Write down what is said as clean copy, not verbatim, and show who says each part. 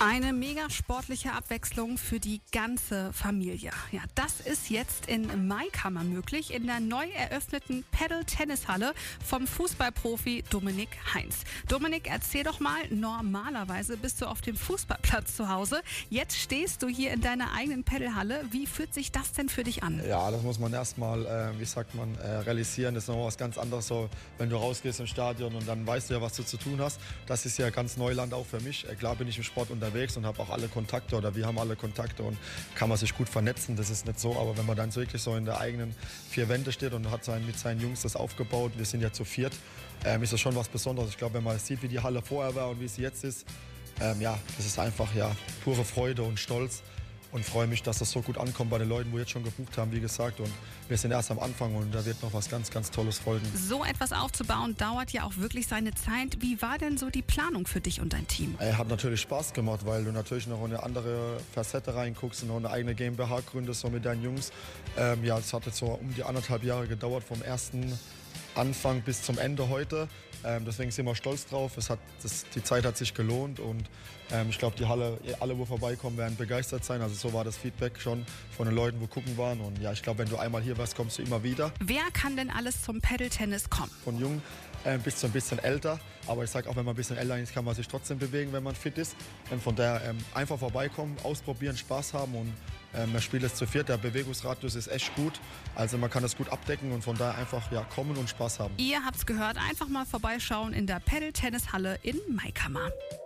Speaker 1: Eine mega sportliche Abwechslung für die ganze Familie. Ja, das ist jetzt in Maikammer möglich, in der neu eröffneten Paddle-Tennishalle vom Fußballprofi Dominik Heinz. Dominik, erzähl doch mal, normalerweise bist du auf dem Fußballplatz zu Hause. Jetzt stehst du hier in deiner eigenen Paddlehalle. Wie fühlt sich das denn für dich an?
Speaker 2: Ja, das muss man erstmal, realisieren. Das ist noch was ganz anderes, so, wenn du rausgehst im Stadion und dann weißt du ja, was du zu tun hast. Das ist ja ganz Neuland auch für mich. Klar bin ich im Sport unterwegs und habe auch alle Kontakte oder wir haben alle Kontakte und kann man sich gut vernetzen. Das ist nicht so, aber wenn man dann wirklich so in der eigenen vier Wände steht und hat mit seinen Jungs das aufgebaut, wir sind ja zu viert, ist das schon was Besonderes. Ich glaube, wenn man sieht, wie die Halle vorher war und wie sie jetzt ist, das ist einfach pure Freude und Stolz. Und freue mich, dass das so gut ankommt bei den Leuten, die jetzt schon gebucht haben, wie gesagt. Und wir sind erst am Anfang und da wird noch was ganz, ganz Tolles folgen.
Speaker 1: So etwas aufzubauen, dauert ja auch wirklich seine Zeit. Wie war denn so die Planung für dich und dein Team?
Speaker 2: Hat natürlich Spaß gemacht, weil du natürlich noch eine andere Facette reinguckst und noch eine eigene GmbH gründest, so mit deinen Jungs. Es hat jetzt so um die 1,5 Jahre gedauert, vom ersten Anfang bis zum Ende heute. Deswegen sind wir stolz drauf. Die Zeit hat sich gelohnt und ich glaube, die Halle, alle, wo vorbeikommen, werden begeistert sein. Also so war das Feedback schon von den Leuten, wo gucken waren. Und ja, ich glaube, wenn du einmal hier warst, kommst du immer wieder.
Speaker 1: Wer kann denn alles zum Paddle-Tennis kommen?
Speaker 2: Von jung bis zu ein bisschen älter. Aber ich sage auch, wenn man ein bisschen älter ist, kann man sich trotzdem bewegen, wenn man fit ist. Von daher einfach vorbeikommen, ausprobieren, Spaß haben und man spielt es zu viert. Der Bewegungsradius ist echt gut. Also man kann das gut abdecken und von daher einfach kommen und Spaß haben.
Speaker 1: Ihr habt's gehört, einfach mal vorbeischauen in der Paddle-Tennishalle in Maikammer.